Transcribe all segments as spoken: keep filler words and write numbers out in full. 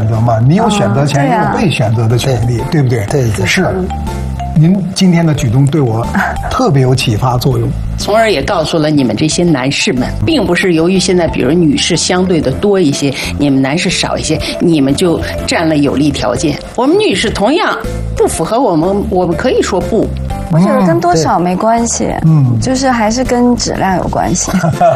择嘛，你有选择权，也、哦、有被选择的权利， 对, 对不对？ 对对是。您今天的举动对我特别有启发作用， 从而也告诉了你们这些男士们，并不是由于现在比如女士相对的多一些，你们男士少一些，你们就占了有利条件。我们女士同样不符合我们，我们可以说不。 我觉得跟多少没关系，嗯，就是还是跟质量有关系。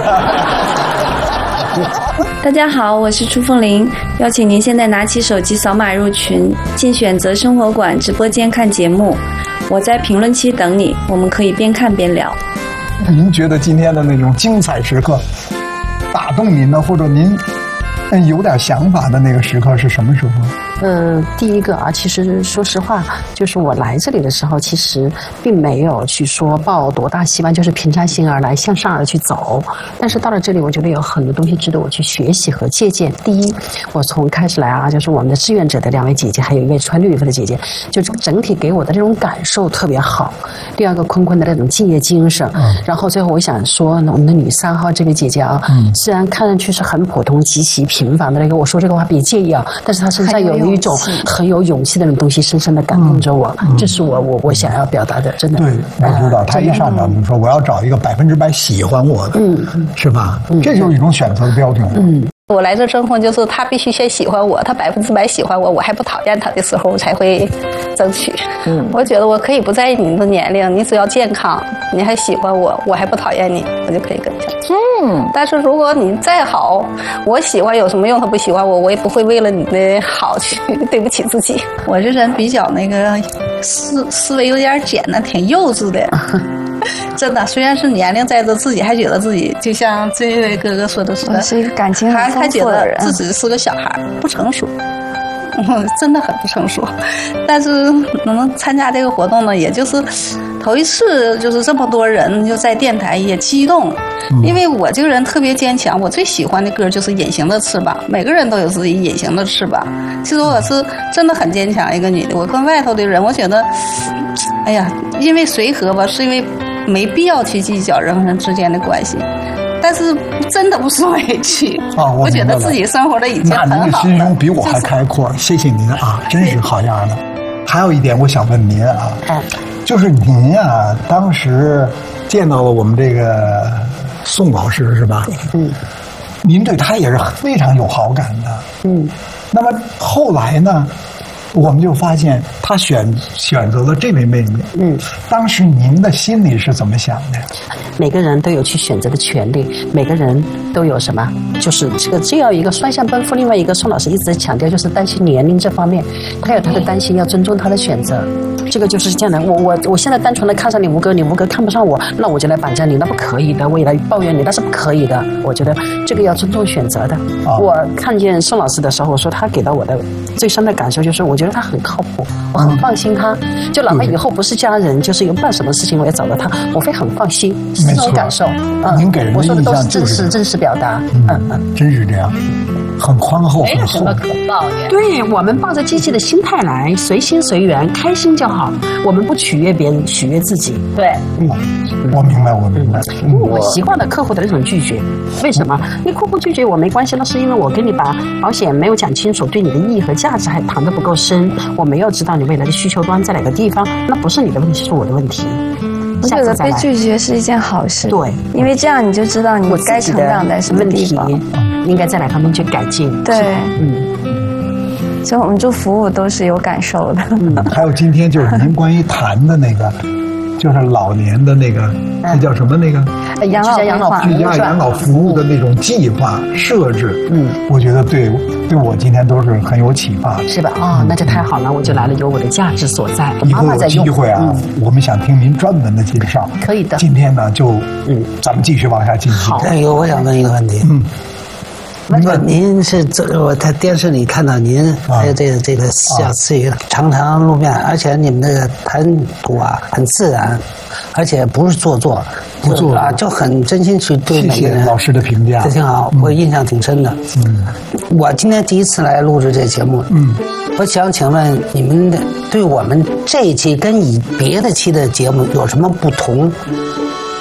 大家好，我是朱凤玲，邀请您现在拿起手机扫码入群，进选择生活馆直播间看节目。我在评论区等你，我们可以边看边聊。 您觉得今天的那种精彩时刻打动您的，或者您有点想法的那个时刻是什么时候？ 嗯，第一个啊，其实说实话，就是我来这里的时候，其实并没有去说抱多大希望，就是平常心而来，向上而去走。但是到了这里，我觉得有很多东西值得我去学习和借鉴。第一，我从开始来啊，就是我们的志愿者的两位姐姐，还有一位穿绿衣服的姐姐，就整体给我的这种感受特别好。第二个，坤坤的那种敬业精神。嗯、然后最后我想说，我们的女三号这位姐姐啊，嗯、虽然看上去是很普通、极其平凡的那个，我说这个话别介意啊，但是她身上有一种很有勇气的那种东西，深深的感动着我。嗯、这是我我我想要表达的，真的。 对，我知道，她一上场就说我要找一个百分之百喜欢我的，嗯，是吧？嗯、这就是一种选择的标准。嗯。 我来这征婚就是他必须先喜欢我，他百分之百喜欢我，我还不讨厌他的时候，我才会争取。嗯，我觉得我可以不在意你的年龄，你只要健康，你还喜欢我，我还不讨厌你，我就可以跟你讲。嗯，但是如果你再好，我喜欢有什么用？他不喜欢我，我也不会为了你的好去对不起自己。 我这人比较那个思思维有点简单，挺幼稚的。真的，虽然是年龄在这，自己还觉得自己就像这位哥哥说的是， 是一个感情很丰富的人， 自己是个小孩，不成熟，嗯，真的很不成熟。但是能参加这个活动呢，也就是头一次，就是这么多人就在电台也激动，因为我这个人特别坚强，我最喜欢的歌就是《隐形的翅膀》，每个人都有自己隐形的翅膀。其实我是真的很坚强一个女的，我跟外头的人，我觉得，哎呀，因为随和吧，是因为没必要去计较人和人之间的关系，但是真的不是委屈啊！我, 我觉得自己生活的已经很好了。那您的心胸比我还开阔，就是、谢谢您啊，真是好样的。还有一点我想问您啊，就是您啊，当时见到了我们这个宋老师是吧？嗯，您对他也是非常有好感的。嗯，那么后来呢？我们就发现他选选择了这位妹妹。嗯，当时您的心里是怎么想的？ 每个人都有去选择的权利，每个人都有什么？就是这个这样一个双向奔赴。另外一个，宋老师一直在强调，就是担心年龄这方面，他有他的担心，要尊重他的选择。这个就是这样的。我我我现在单纯的看上你吴哥，你吴哥看不上我，那我就来绑架你，那不可以的。我也来抱怨你，那是不可以的。我觉得这个要尊重选择的。啊、我看见宋老师的时候，我说他给到我的最深的感受就是，我觉得他很靠谱，我很放心他。嗯、就哪怕以后不是家人，就是有办什么事情，我也找到他，我会很放心。是这种感受。 嗯，您给人的印象就是我说的都是真实真实表达。 嗯嗯，真是这样。很宽厚， 没有什么可抱怨。 对，我们抱着积极的心态来，随心随缘，开心就好。我们不取悦别人，取悦自己。 对， 嗯，我明白，我明白。 因为我习惯了客户的那种拒绝。为什么？你客户拒绝我没关系，那是因为我跟你把保险没有讲清楚，对你的意义和价值还谈得不够深，我没有知道你未来的需求端在哪个地方，那不是你的问题，是我的问题。 我觉得被拒绝是一件好事。 对， 因为这样你就知道你该成长在什么地方， 应该在哪方面去改进。 对，嗯，所以我们做服务都是有感受的。 嗯，还有今天就是您关于谈的那个，就是老年的那个，那叫什么那个？ 养老养老居家养老服务的那种计划设置，嗯，我觉得对对我今天都是很有启发， 是吧？啊、哦，那就太好了，我就来了，有我的价值所在。 以后有机会啊，嗯、我们想听您专门的介绍， 可以的。 今天呢，就嗯，咱们继续往下进行。 好，还有我想问一个问题，嗯。那您是这我在电视里看到您还有这个这个小词语常常露面，而且你们这个谈吐啊很自然，而且不是做作， 不做啊就很真心去对每个人。 谢谢老师的评价， 这挺好，我印象挺深的。嗯，我今天第一次来录制这节目，嗯，我想请问你们的对我们这一期跟以别的期的节目有什么不同？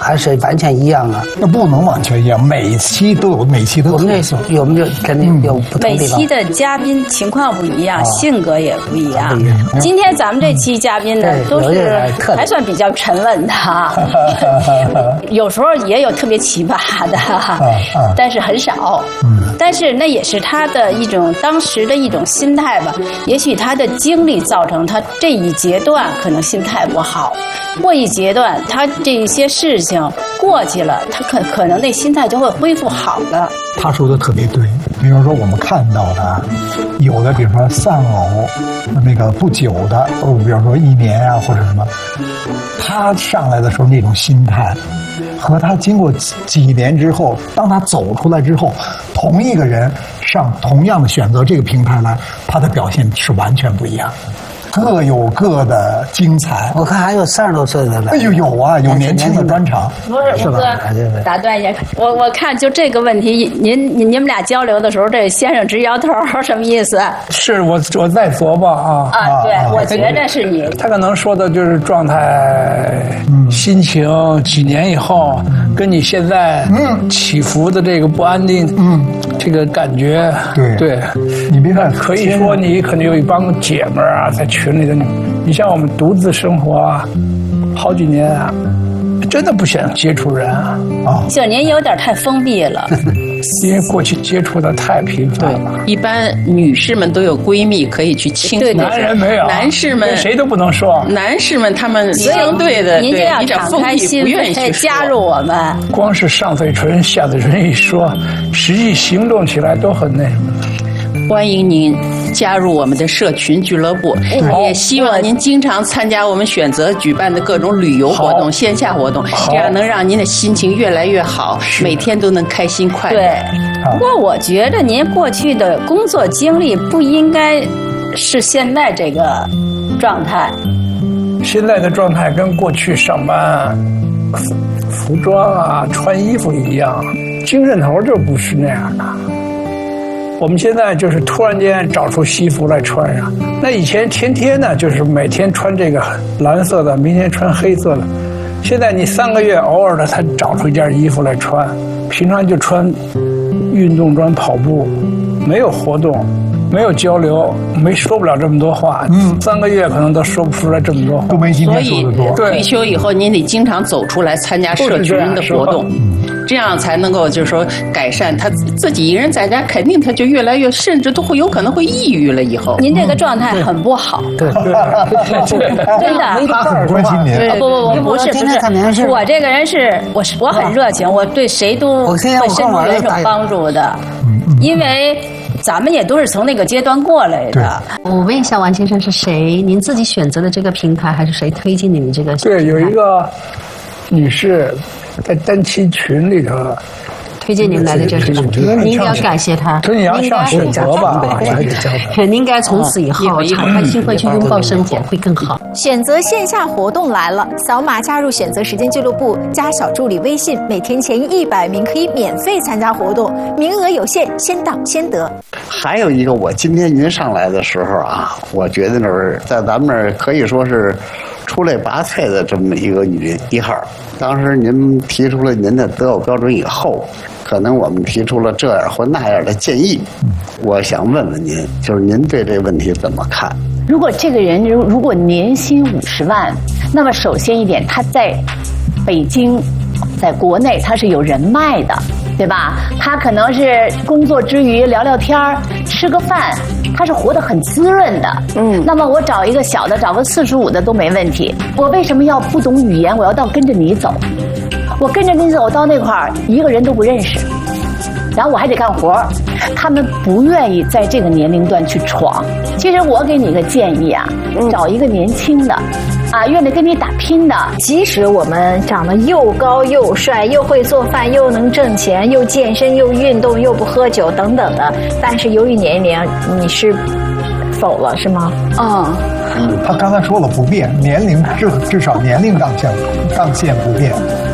还是完全一样啊？ 那不能完全一样，每期都有每期的特色， 有没有肯定有不同每地方。 期的嘉宾情况不一样， 啊性格也不一样不一样。 今天咱们这期嘉宾呢， 对都是有一点特点还算比较沉稳的，有时候也有特别奇葩的，但是很少。但是那也是他的一种当时的一种心态吧。也许他的经历造成他这一阶段可能心态不好，过一阶段他这些事情过去了，他可可能那心态就会恢复好了。 他说的特别对，比如说我们看到的，有的比如说丧偶，那个不久的，哦，比如说一年啊或者什么，他上来的时候那种心态，和他经过几几年之后，当他走出来之后，同一个人上同样的选择这个平台来，他的表现是完全不一样的。各有各的精彩。 我看还有三十多岁的呢。 哎呦，有啊，有年轻的专场， 不是， 是吧？ 哥，打断一下，我我看就这个问题，您您你们俩交流的时候，这先生直摇头，什么意思？ 是我我在琢磨啊。 啊，对，我觉得是你。 他可能说的就是状态、心情，几年以后跟你现在起伏的这个不安定，嗯，这个感觉， 对对， 你别看可以说你可能有一帮姐们儿啊，在群里的你，你像我们独自生活啊，好几年啊，真的不想接触人啊。 啊， 就您有点太封闭了， 因为过去接触的太频繁了。 一般女士们都有闺蜜可以去倾诉， 男人没有， 男士们跟谁都不能说。 男士们他们相对的， 您就要对， 敞封闭， 开心不愿意去扉加入我们。 光是上嘴唇下嘴唇一说，实际行动起来都很那什么。 欢迎您加入我们的社群俱乐部，也希望您经常参加我们选择举办的各种旅游活动、线下活动，这样能让您的心情越来越好，每天都能开心快乐。 对，不过我觉得您过去的工作经历不应该是现在这个状态。 现在的状态跟过去上班、服服装啊、穿衣服一样，精神头就不是那样的。我们现在就是突然间找出西服来穿上，那以前天天呢就是每天穿这个蓝色的，明天穿黑色的，现在你三个月偶尔的才找出一件衣服来穿，平常就穿运动装跑步，没有活动，没有交流，没说不了这么多话，嗯，三个月可能都说不出来这么多话， 都没今所天说的多。 以退休以后，您得经常走出来参加社群的活动，这样才能够就是说改善他自己一个人在家，肯定他就越来越，甚至都会有可能会抑郁了。以后您这个状态很不好， 对对真的。 他很关心您。 不不不，不是不是，我这个人是我是我很热情，我对谁都会伸出援手帮助的，因为咱们也都是从那个阶段过来的。 我问一下王先生，是谁？您自己选择的这个平台，还是谁推荐你们这个？ 对，有一个女士在单亲群里头推荐您来的这是什么？您要感谢他， 所以你要向选择吧， 您应该从此以后敞开心扉去拥抱生活，会更好。 选择线下活动来了，扫码加入选择时间俱乐部，加小助理微信，每天前一百名可以免费参加活动，名额有限，先到先得。 还有一个，我今天您上来的时候啊，我觉得那是在咱们这儿可以说是出类拔萃的这么一个女一号。当时您提出了您的择偶标准以后，可能我们提出了这样或那样的建议。我想问问您，就是您对这个问题怎么看？ 如果这个人如如果年薪五十万，那么首先一点，他在北京，在国内他是有人脉的，对吧？他可能是工作之余聊聊天儿，吃个饭，他是活得很滋润的。嗯，那么我找一个小的，找个四十五的都没问题。我为什么要不懂语言？我要到跟着你走，我跟着你走到那块儿，一个人都不认识。然后我还得干活，他们不愿意在这个年龄段去闯。其实我给你个建议啊，找一个年轻的，啊，愿意跟你打拼的。 即使我们长得又高又帅，又会做饭，又能挣钱，又健身又运动，又不喝酒等等的，但是由于年龄，你是否了是吗？ 嗯。 他刚才说了不变，年龄至至少年龄档线档线不变。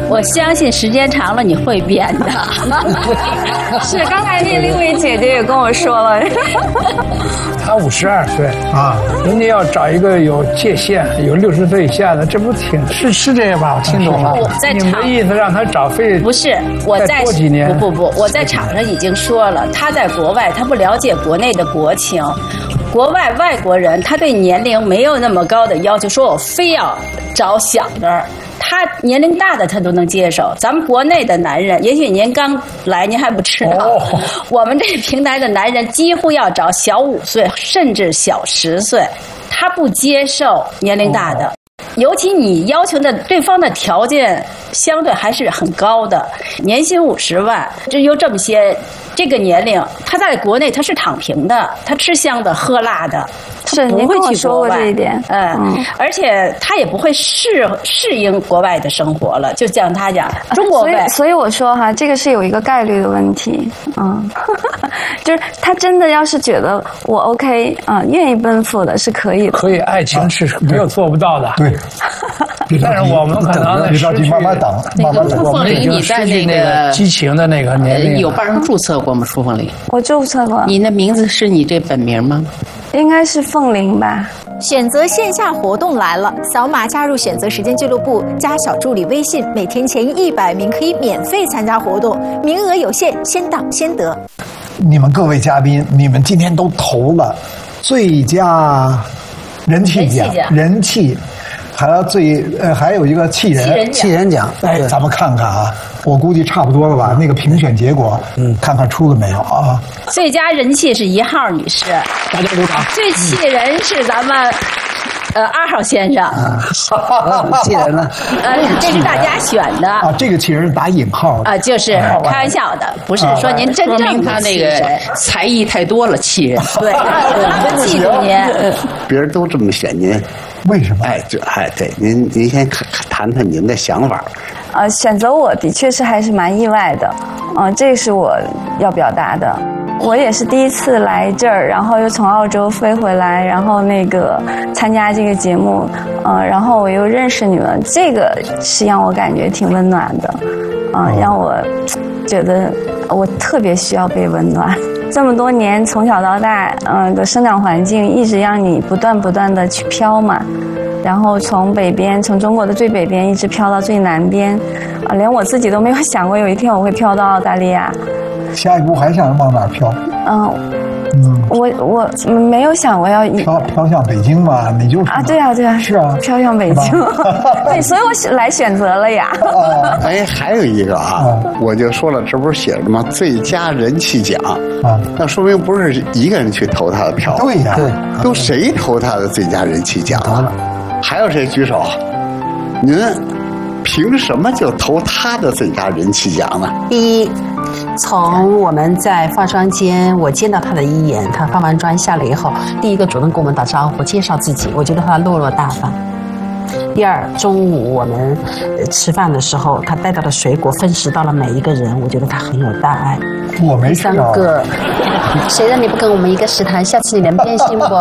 我相信时间长了你会变的。 是，刚才那另一位姐姐也跟我说了， 他五十二岁啊，人家要找一个有界限、有六十岁以下的，这不挺是是这样吧？我听懂了。 我在你们的意思让他找非不是我在多几年？ 不不不，我在场上已经说了，他在国外，他不了解国内的国情。国外外国人他对年龄没有那么高的要求，说我非要找小的，他年龄大的他都能接受。咱们国内的男人，也许您刚来您还不知道，哦、我们这平台的男人几乎要找小五岁甚至小十岁，他不接受年龄大的。哦，尤其你要求的对方的条件相对还是很高的，年薪五十万，这又这么些，这个年龄，他在国内他是躺平的，他吃香的喝辣的， 是您跟我说过这一点， 嗯，嗯而且他也不会适适应国外的生活了，就像他讲，中国所以所以我说哈，这个是有一个概率的问题，嗯，就是他真的要是觉得我 OK 啊、嗯，愿意奔赴的是可以的， 可以，爱情是没有做不到的，对。但是我们可能别着急，慢慢等，慢慢等。 傅凤玲，你在那个激情的那个年龄， 有帮人注册过吗？傅凤玲， 我注册过。 你的名字是你这本名吗？ 应该是凤玲吧。 选择线下活动来了，扫码加入选择时间俱乐部，加小助理微信，每天前一百名可以免费参加活动，名额有限，先到先得。 你们各位嘉宾，你们今天都投了最佳人气奖，人气。还要最呃，还有一个气人气人奖， 哎，咱们看看啊，我估计差不多了吧？那个评选结果，嗯，看看出了没有啊？ 最佳人气是一号女士， 大家鼓掌。 最气人是咱们呃二号先生，啊， 气人呢？ 呃，这是大家选的啊，这个气人打引号啊，就是开玩笑的，不是说您真正他那个才艺太多了，气人。 对，真气人您。 别人都这么选您。 为什么？ 哎，这哎，对，您您先谈谈您的想法。 呃，选择我的确是还是蛮意外的，嗯、呃，这是我要表达的。我也是第一次来这儿，然后又从澳洲飞回来，然后那个参加这个节目，呃，然后我又认识你们，这个是让我感觉挺温暖的，啊、呃，让我觉得我特别需要被温暖。这么多年从小到大，嗯、呃、的生长环境一直让你不断不断的去飘嘛，然后从北边，从中国的最北边一直飘到最南边，啊，连我自己都没有想过有一天我会飘到澳大利亚。 下一步还想往哪儿飘？ 嗯。嗯，我我没有想过要飘飘向北京嘛，你就啊，对啊，对啊， 是啊， 飘向北京，对，所以我来选择了呀。 哦，哎，还有一个啊，我就说了，这不是写着吗？最佳人气奖啊，那说明不是一个人去投他的票， 对呀，对， 都谁投他的最佳人气奖啊？还有谁举手？您凭什么就投他的最佳人气奖呢？ 第一。从我们在化妆间，我见到他的一眼，他化完妆下来以后，第一个主动跟我们打招呼，介绍自己，我觉得他落落大方。第二，中午我们吃饭的时候，他带到的水果分食到了每一个人，我觉得他很有大爱。 我没吃到。 第三个，谁让你不跟我们一个食堂？下次你能变心不？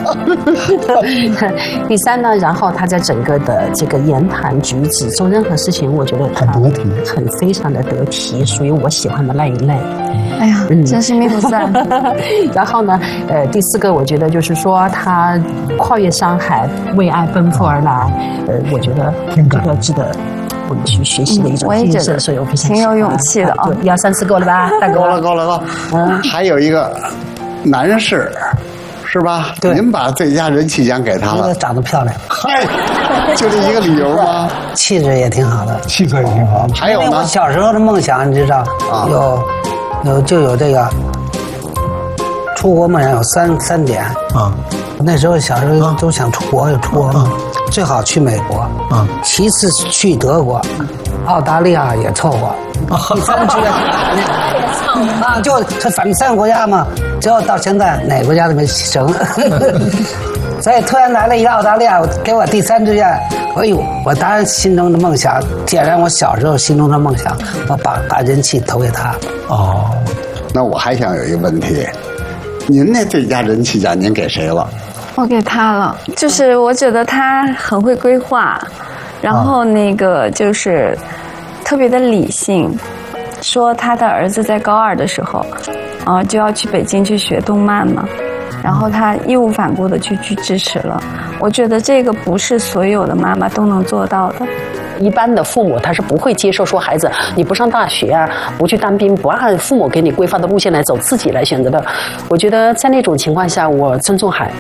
第三呢，然后他在整个的这个言谈举止做任何事情，我觉得很得体， 很非常的得体，属于我喜欢的那一类。 哎呀，嗯、真是命不散。 然后呢，呃，第四个，我觉得就是说他跨越山海，为爱奔赴而来，呃，我觉得这个值得我们去学习的一种精神，所以我非常挺有勇气的啊！ 一二三四够了吧？大哥， 够了，够了，够了。嗯，还有一个男士，是吧？ 对， 您把最佳人气奖给他了。 长得漂亮。 嗨，就这一个理由吗？ 气质也挺好的， 气色也挺好。 还有呢？ 我小时候的梦想，你知道，啊、有有就有这个出国梦想有三三点啊。那时候小时候都想出国，就出国嘛，最好去美国，啊，其次去德国，澳大利亚也凑合，第三去啊，就反正三个国家嘛，只要到现在哪个国家都没成，所以突然来了一个澳大利亚，给我第三志愿，哎呦，我当然心中的梦想点燃我小时候心中的梦想，我把把人气投给他。 哦，那我还想有一个问题，您那最佳人气奖您给谁了？ 我给他了，就是我觉得他很会规划，然后那个就是特别的理性，说他的儿子在高二的时候，啊，就要去北京去学动漫嘛，然后他义无反顾的去去支持了。我觉得这个不是所有的妈妈都能做到的。 一般的父母他是不会接受说孩子你不上大学啊，不去当兵，不按父母给你规划的路线来走，自己来选择的。我觉得在那种情况下，我尊重孩